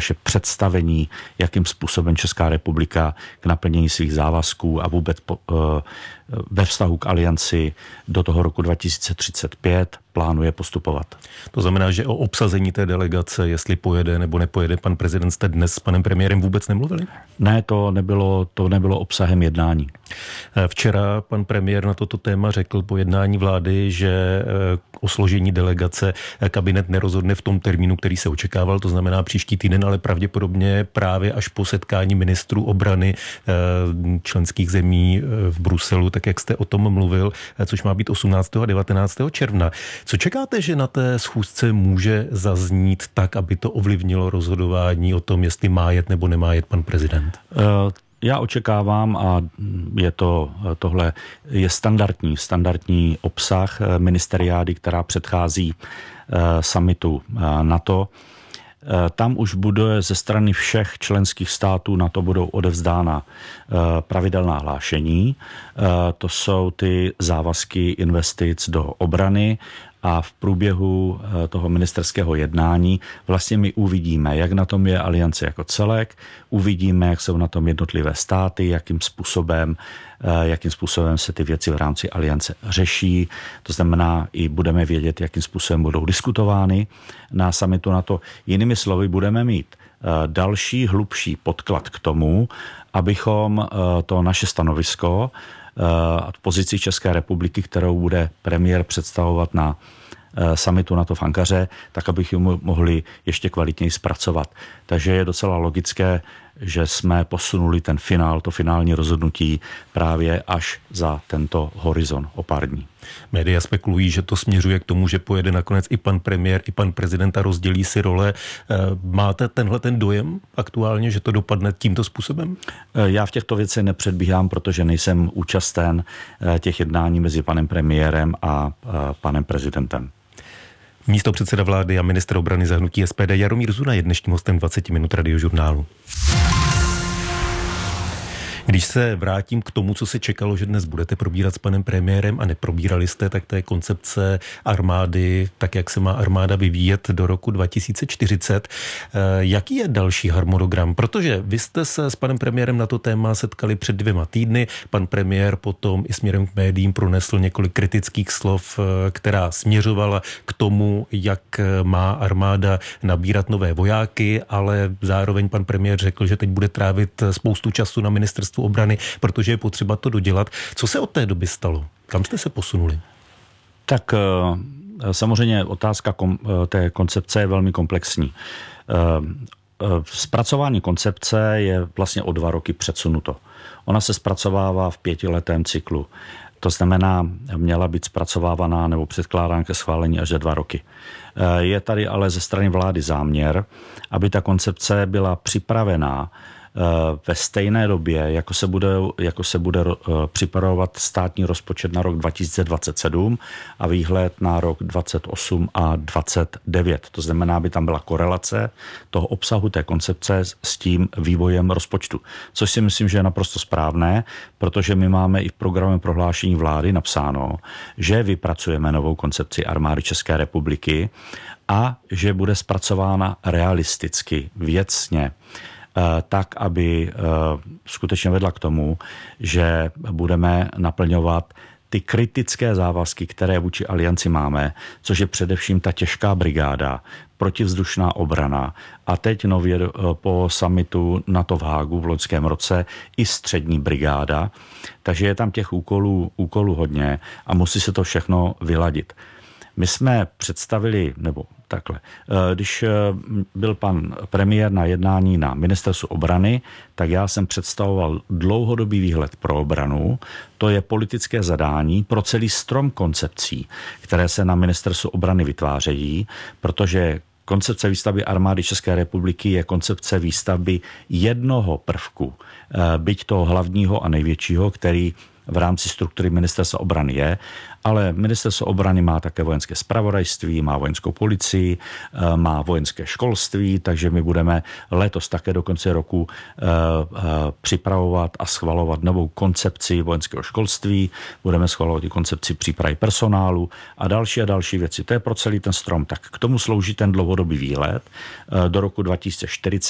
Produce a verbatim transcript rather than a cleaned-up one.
naše představení, jakým způsobem Česká republika k naplnění svých závazků a vůbec po, ve vztahu k alianci do toho roku dva tisíce třicet pět plánuje postupovat. To znamená, že o obsazení té delegace, jestli pojede nebo nepojede pan prezident, jste dnes s panem premiérem vůbec nemluvili? Ne, to nebylo, to nebylo obsahem jednání. Včera pan premiér na toto téma řekl po jednání vlády, že o složení delegace kabinet nerozhodne v tom termínu, který se očekával, to znamená příští týden, ale pravděpodobně právě až po setkání ministrů obrany členských zemí v Bruselu, tak jak jste o tom mluvil, což má být osmnáctého a devatenáctého června. Co čekáte, že na té schůzce může zaznít tak, aby to ovlivnilo rozhodování o tom, jestli má jet nebo nemá jet pan prezident? Uh... Já očekávám, a je to, tohle je standardní, standardní obsah ministeriády, která předchází summitu NATO. Tam už bude ze strany všech členských států NATO budou odevzdána pravidelná hlášení. To jsou ty závazky investic do obrany. A v průběhu toho ministerského jednání vlastně my uvidíme, jak na tom je aliance jako celek, uvidíme, jak jsou na tom jednotlivé státy, jakým způsobem, jakým způsobem se ty věci v rámci aliance řeší. To znamená, i budeme vědět, jakým způsobem budou diskutovány na summitu NATO. Jinými slovy, budeme mít další hlubší podklad k tomu, abychom to naše stanovisko a pozici České republiky, kterou bude premiér představovat na summitu NATO v Ankaře, tak abychom mohli ještě kvalitněji zpracovat. Takže je docela logické, že jsme posunuli ten finál, to finální rozhodnutí právě až za tento horizont o pár dní. Média spekulují, že to směřuje k tomu, že pojede nakonec i pan premiér, i pan prezident a rozdělí si role. Máte tenhle ten dojem aktuálně, že to dopadne tímto způsobem? Já v těchto věcech nepředbíhám, protože nejsem účasten těch jednání mezi panem premiérem a panem prezidentem. Místo předseda vlády a ministr obrany za hnutí S P D Jaromír Zuna je dnešním hostem dvacet minut Radiožurnálu. Když se vrátím k tomu, co se čekalo, že dnes budete probírat s panem premiérem a neprobírali jste, tak to je koncepce armády, tak jak se má armáda vyvíjet do roku dva tisíce čtyřicet. Jaký je další harmonogram? Protože vy jste se s panem premiérem na to téma setkali před dvěma týdny. Pan premiér potom i směrem k médiím pronesl několik kritických slov, která směřovala k tomu, jak má armáda nabírat nové vojáky, ale zároveň pan premiér řekl, že teď bude trávit spoustu času na ministerstvu obrany, protože je potřeba to dodělat. Co se od té doby stalo? Kam jste se posunuli? Tak samozřejmě otázka té koncepce je velmi komplexní. Zpracování koncepce je vlastně o dva roky předsunuto. Ona se zpracovává v pětiletém cyklu. To znamená, měla být zpracovávaná nebo předkládána ke schválení až za dva roky. Je tady ale ze strany vlády záměr, aby ta koncepce byla připravená ve stejné době, jako se bude, jako se bude připravovat státní rozpočet na rok dva tisíce dvacet sedm a výhled na rok dvacet osm a dvacet devět. To znamená, aby tam byla korelace toho obsahu té koncepce s tím vývojem rozpočtu. Což si myslím, že je naprosto správné, protože my máme i v programovém prohlášení vlády napsáno, že vypracujeme novou koncepci armády České republiky a že bude zpracována realisticky, věcně, tak, aby skutečně vedla k tomu, že budeme naplňovat ty kritické závazky, které vůči alianci máme, což je především ta těžká brigáda, protivzdušná obrana a teď nově po summitu NATO v Hágu v loňském roce i střední brigáda. Takže je tam těch úkolů, úkolů hodně a musí se to všechno vyladit. My jsme představili, nebo takhle, když byl pan premiér na jednání na ministerstvu obrany, tak já jsem představoval dlouhodobý výhled pro obranu. To je politické zadání pro celý strom koncepcí, které se na ministerstvu obrany vytvářejí, protože koncepce výstavby armády České republiky je koncepce výstavby jednoho prvku, byť toho hlavního a největšího, který v rámci struktury ministerstva obrany je, ale ministerstvo obrany má také vojenské zpravodajství, má vojenskou policii, má vojenské školství, takže my budeme letos také do konce roku připravovat a schvalovat novou koncepci vojenského školství, budeme schvalovat i koncepci přípravy personálu a další a další věci. To je pro celý ten strom. Tak k tomu slouží ten dlouhodobý výhled do roku dva tisíce čtyřicet.